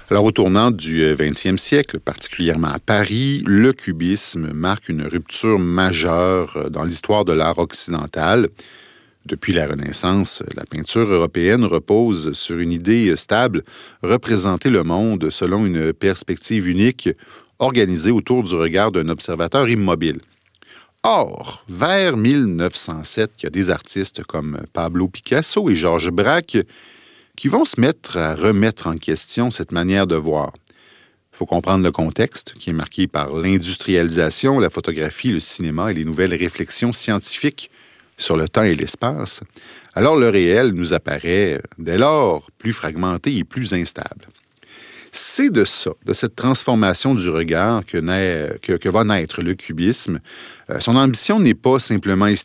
Alors, au tournant du 20e siècle, particulièrement à Paris, le cubisme marque une rupture majeure dans l'histoire de l'art occidental. Depuis la Renaissance, la peinture européenne repose sur une idée stable, représenter le monde selon une perspective unique, organisée autour du regard d'un observateur immobile. Or, vers 1907, il y a des artistes comme Pablo Picasso et Georges Braque qui vont se mettre à remettre en question cette manière de voir. Il faut comprendre le contexte, qui est marqué par l'industrialisation, la photographie, le cinéma et les nouvelles réflexions scientifiques sur le temps et l'espace. Alors le réel nous apparaît, dès lors, plus fragmenté et plus instable. C'est de ça, de cette transformation du regard que va naître le cubisme. Son ambition n'est pas simplement